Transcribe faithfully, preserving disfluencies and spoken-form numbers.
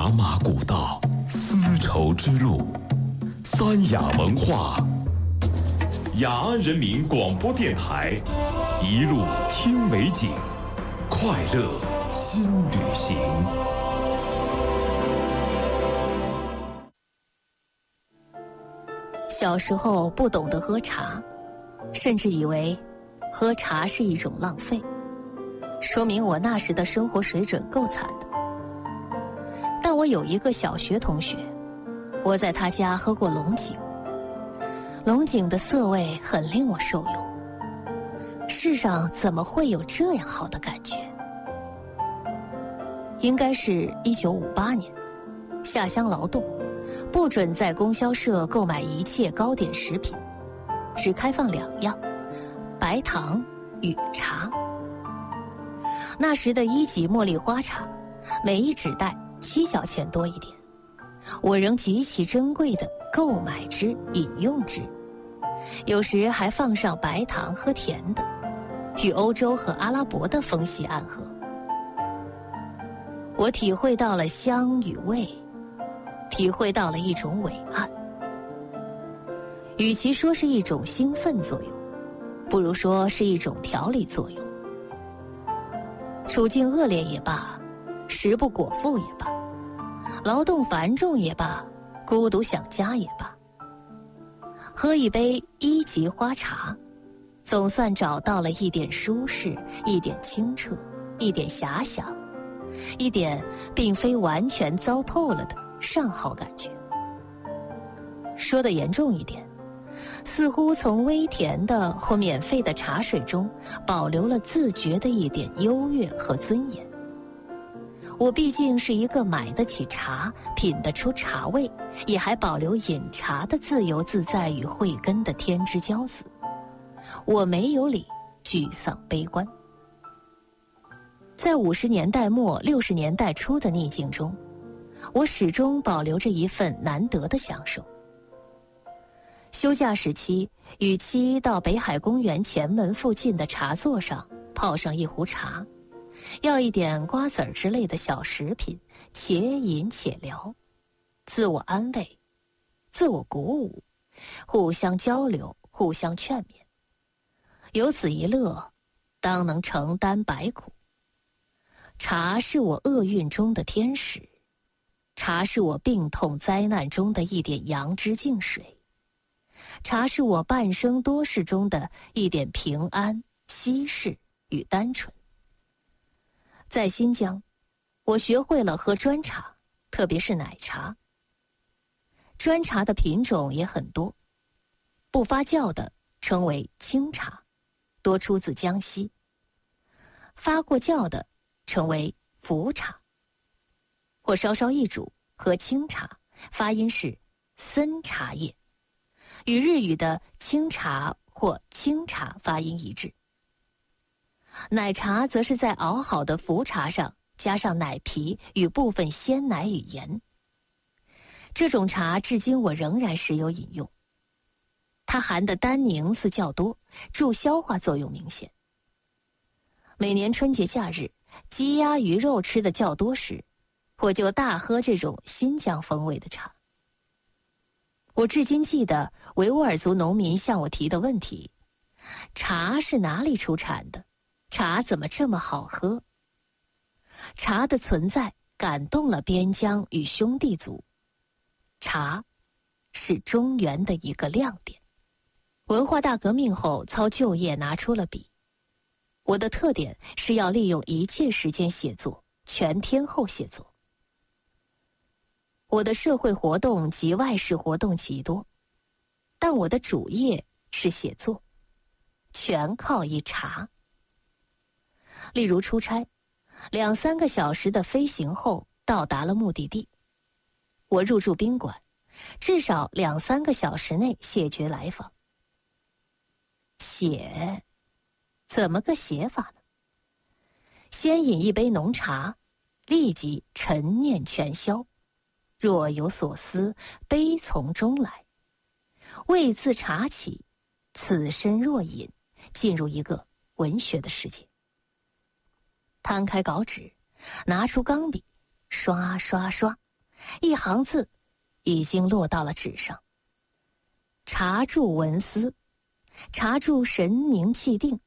茶马古道，丝绸之路，三雅文化。雅安人民广播电台，一路听美景，快乐新旅行。 小时候不懂得喝茶，甚至以为喝茶是一种浪费，说明我那时的生活水准够惨的。但我有一个小学同学，我在他家喝过龙井，龙井的涩味很令我受用。世上怎么会有这样好的感觉？应该是一九五八年，下乡劳动，不准在供销社购买一切糕点食品，只开放两样：白糖与茶。那时的一级茉莉花茶，每一纸袋七角钱多一点，我仍极其珍贵地购买之饮用之，有时还放上白糖喝甜的，与欧洲和阿拉伯的风息暗合。我体会到了香与味，体会到了一种伟岸。与其说是一种兴奋作用，不如说是一种调理作用。处境恶劣也罢，食不果腹也罢，劳动繁重也罢，孤独想家也罢，喝一杯一级花茶，总算找到了一点舒适，一点清澈，一点遐想，一点并非完全糟透了的上好感觉。说得严重一点，似乎从微甜的或免费的茶水中保留了自觉的一点优越和尊严。我毕竟是一个买得起茶，品得出茶味，也还保留饮茶的自由自在与慧根的天之骄子。我没有理沮丧悲观。在五十年代末六十年代初的逆境中，我始终保留着一份难得的享受。休假时期，与妻到北海公园前门附近的茶座上泡上一壶茶，要一点瓜子儿之类的小食品，且饮且聊，自我安慰，自我鼓舞，互相交流，互相劝勉。有此一乐，当能承担百苦。茶是我厄运中的天使，茶是我病痛灾难中的一点阳之净水，茶是我半生多事中的一点平安、稀释与单纯。在新疆，我学会了喝砖茶，特别是奶茶。砖茶的品种也很多，不发酵的称为清茶，多出自江西；发过酵的称为浮茶，或稍稍一煮喝清茶，发音是森茶叶，与日语的清茶或清茶发音一致。奶茶则是在熬好的浮茶上加上奶皮与部分鲜奶与盐。这种茶至今我仍然时有饮用，它含的单宁似较多，助消化作用明显。每年春节假日，鸡鸭鱼肉吃的较多时，我就大喝这种新疆风味的茶。我至今记得维吾尔族农民向我提的问题：茶是哪里出产的？茶怎么这么好喝？茶的存在感动了边疆与兄弟族。茶是中原的一个亮点。文化大革命后，操旧业拿出了笔。我的特点是要利用一切时间写作，全天候写作。我的社会活动及外事活动极多，但我的主业是写作，全靠一茶。例如出差，两三个小时的飞行后到达了目的地，我入住宾馆，至少两三个小时内谢绝来访。写，怎么个写法呢？先饮一杯浓茶，立即陈念全消，若有所思，悲从中来。未自茶起，此身若饮，进入一个文学的世界。摊开稿纸，拿出钢笔，刷刷刷， 一行字已经落到了纸上：查著文思，查著神明气定，